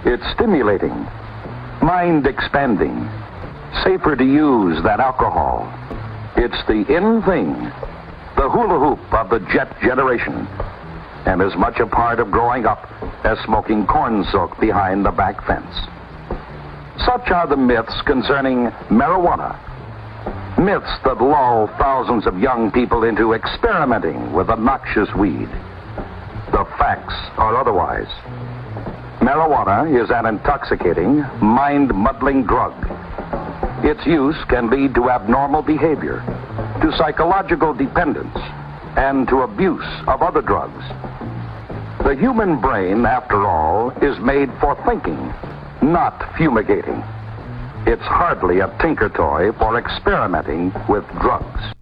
It's stimulating, mind-expanding, safer to use than alcohol. It's the in thing, the hula hoop of the jet generation, and as much a part of growing up as smoking corn silk behind the back fence. Such are the myths concerning marijuana. Myths that lull thousands of young people into experimenting with a noxious weed. The facts are otherwise. Marijuana is an intoxicating, mind-muddling drug. Its use can lead to abnormal behavior, to psychological dependence, and to abuse of other drugs. The human brain, after all, is made for thinking, not fumigating. It's hardly a tinker toy for experimenting with drugs.